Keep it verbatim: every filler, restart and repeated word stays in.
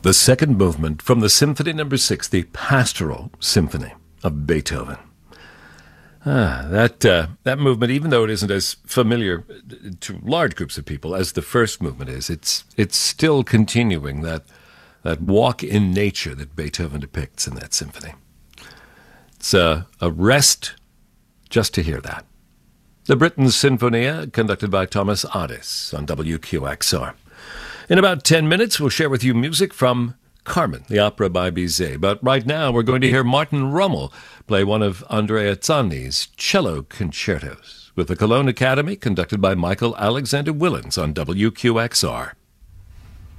The second movement from the Symphony Number Six, the Pastoral Symphony of Beethoven. Ah, that uh, that movement, even though it isn't as familiar to large groups of people as the first movement is, it's it's still continuing that that walk in nature that Beethoven depicts in that symphony. It's a, a rest just to hear that. The Britten Sinfonia, conducted by Thomas Adès on W Q X R. In about ten minutes, we'll share with you music from Carmen, the opera by Bizet. But right now, we're going to hear Martin Rommel play one of Andrea Zanni's cello concertos with the Cologne Academy, conducted by Michael Alexander Willens on W Q X R.